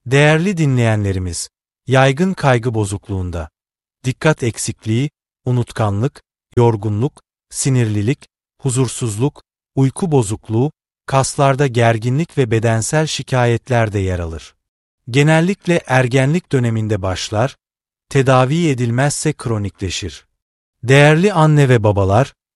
Değerli dinleyenlerimiz, yaygın kaygı bozukluğunda, dikkat eksikliği, unutkanlık, yorgunluk, sinirlilik, huzursuzluk, uyku bozukluğu, kaslarda gerginlik ve bedensel şikayetler de yer alır. Genellikle ergenlik döneminde başlar, tedavi edilmezse kronikleşir. Değerli anne ve babalar,